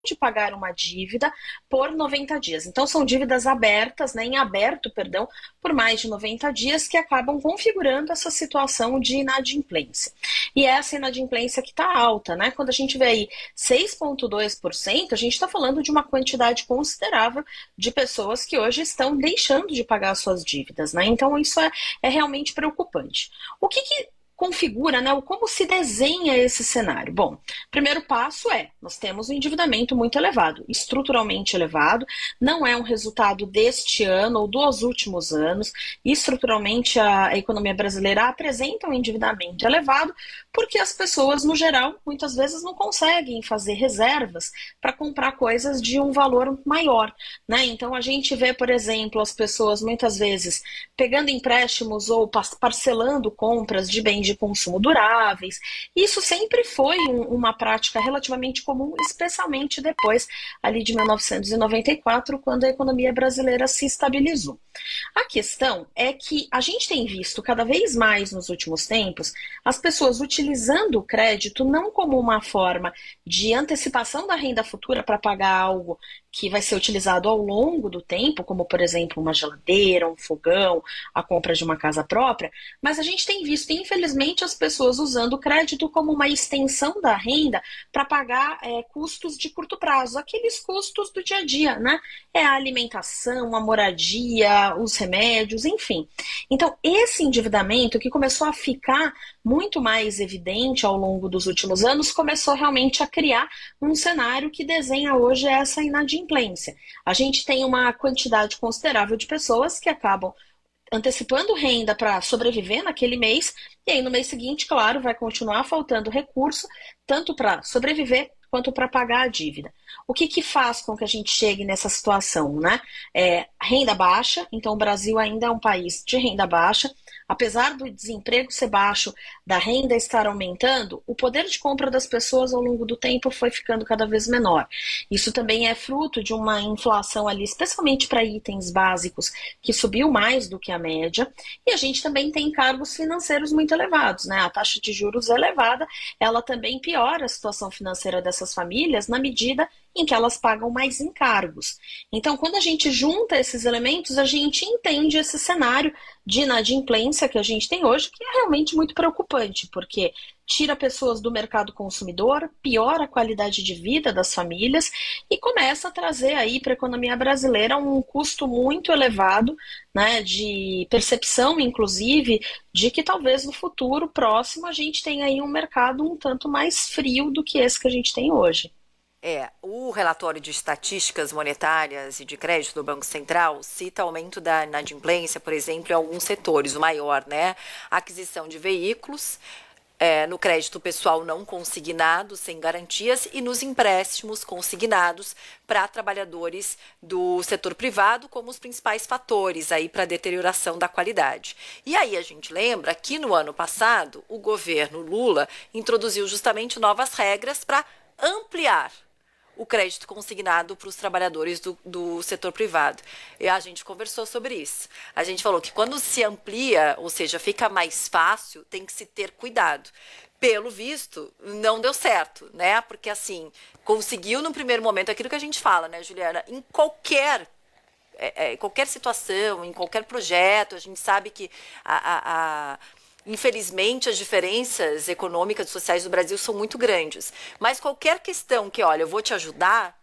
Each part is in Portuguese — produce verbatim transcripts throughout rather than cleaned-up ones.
de pagar uma dívida por noventa dias. Então, são dívidas abertas, né, em aberto, perdão, por mais de noventa dias, que acabam configurando essa situação de inadimplência. E essa inadimplência que está alta, né? Quando a gente vê aí seis vírgula dois por cento, a gente está falando de uma quantidade considerável de pessoas que hoje estão deixando de pagar suas dívidas, né? Então, isso é, é realmente preocupante. O que que configura, né, como se desenha esse cenário? Bom, primeiro passo é, nós temos um endividamento muito elevado, estruturalmente elevado, não é um resultado deste ano ou dos últimos anos, estruturalmente a economia brasileira apresenta um endividamento elevado porque as pessoas, no geral, muitas vezes não conseguem fazer reservas para comprar coisas de um valor maior, né? Então a gente vê, por exemplo, as pessoas muitas vezes pegando empréstimos ou parcelando compras de bens de consumo duráveis. Isso sempre foi um, uma prática relativamente comum, especialmente depois ali de mil novecentos e noventa e quatro, quando a economia brasileira se estabilizou. A questão é que a gente tem visto cada vez mais nos últimos tempos as pessoas utilizando o crédito não como uma forma de antecipação da renda futura para pagar algo que vai ser utilizado ao longo do tempo, como, por exemplo, uma geladeira, um fogão, a compra de uma casa própria, mas a gente tem visto, infelizmente, as pessoas usando o crédito como uma extensão da renda para pagar é, custos de curto prazo, aqueles custos do dia a dia, né? É a alimentação, a moradia, os remédios, enfim. Então, esse endividamento que começou a ficar muito mais evidente ao longo dos últimos anos, começou realmente a criar um cenário que desenha hoje essa inadimplência. A gente tem uma quantidade considerável de pessoas que acabam antecipando renda para sobreviver naquele mês, e aí no mês seguinte, claro, vai continuar faltando recurso, tanto para sobreviver quanto para pagar a dívida. O que que faz com que a gente chegue nessa situação, né? É, renda baixa, então o Brasil ainda é um país de renda baixa, apesar do desemprego ser baixo, da renda estar aumentando, o poder de compra das pessoas ao longo do tempo foi ficando cada vez menor. Isso também é fruto de uma inflação ali, especialmente para itens básicos, que subiu mais do que a média, e a gente também tem encargos financeiros muito elevados, né? A taxa de juros elevada, ela também piora a situação financeira dessas famílias na medida em que elas pagam mais encargos. Então, quando a gente junta esses elementos, a gente entende esse cenário de inadimplência que a gente tem hoje, que é realmente muito preocupante, porque tira pessoas do mercado consumidor, piora a qualidade de vida das famílias e começa a trazer aí para a economia brasileira um custo muito elevado, né, de percepção, inclusive, de que talvez no futuro próximo a gente tenha aí um mercado um tanto mais frio do que esse que a gente tem hoje. É, o relatório de estatísticas monetárias e de crédito do Banco Central cita aumento da inadimplência, por exemplo, em alguns setores, o maior, né? Aquisição de veículos, é, no crédito pessoal não consignado, sem garantias, e nos empréstimos consignados para trabalhadores do setor privado, como os principais fatores aí para a deterioração da qualidade. E aí a gente lembra que no ano passado o governo Lula introduziu justamente novas regras para ampliar o crédito consignado para os trabalhadores do, do setor privado. E a gente conversou sobre isso. A gente falou que quando se amplia, ou seja, fica mais fácil, tem que se ter cuidado. Pelo visto, não deu certo, né? Porque, assim, conseguiu no primeiro momento aquilo que a gente fala, né, Juliana? Em qualquer, é, é, qualquer situação, em qualquer projeto, a gente sabe que a... a, a infelizmente, as diferenças econômicas e sociais do Brasil são muito grandes. Mas qualquer questão que, olha, eu vou te ajudar,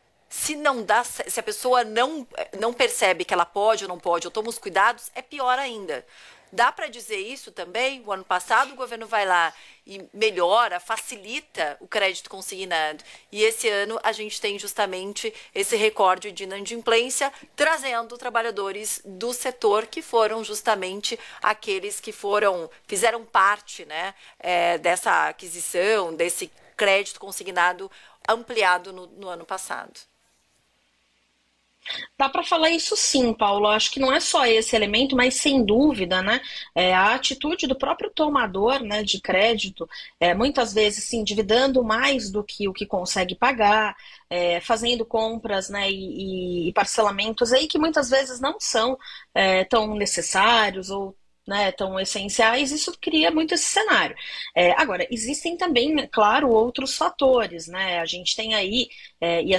se não dá, se a pessoa não, não percebe que ela pode ou não pode, ou toma os cuidados, é pior ainda. Dá para dizer isso também? O ano passado o governo vai lá e melhora, facilita o crédito consignado. E esse ano a gente tem justamente esse recorde de inadimplência, trazendo trabalhadores do setor que foram justamente aqueles que foram, fizeram parte, né, é, dessa aquisição, desse crédito consignado ampliado no, no ano passado. Dá para falar isso sim, Paulo. Acho que não é só esse elemento, mas sem dúvida, né? É, a atitude do próprio tomador, né, de crédito, é, muitas vezes se endividando mais do que o que consegue pagar, é, fazendo compras, né, e, e parcelamentos aí que muitas vezes não são é, tão necessários ou né, tão essenciais, isso cria muito esse cenário. É, agora, existem também, claro, outros fatores, né? A gente tem aí, é, e